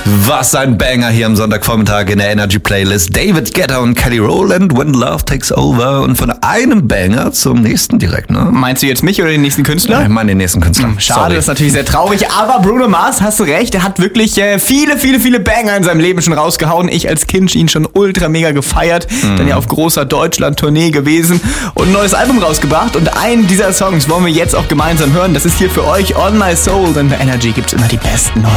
Was ein Banger hier am Sonntagvormittag in der Energy Playlist. David Guetta und Kelly Rowland, When Love Takes Over. Und von einem Banger zum nächsten direkt, ne? Meinst du jetzt mich oder den nächsten Künstler? Ich meine den nächsten Künstler. Schade, Sorry. das ist natürlich sehr traurig. Aber Bruno Mars, hast du recht, er hat wirklich viele Banger in seinem Leben schon rausgehauen. Ich als Kind ihn schon ultra mega gefeiert. Dann ja auf großer Deutschland-Tournee gewesen und ein neues Album rausgebracht. Und einen dieser Songs wollen wir jetzt auch gemeinsam hören. Das ist hier für euch On My Soul, denn bei Energy gibt's immer die besten neuen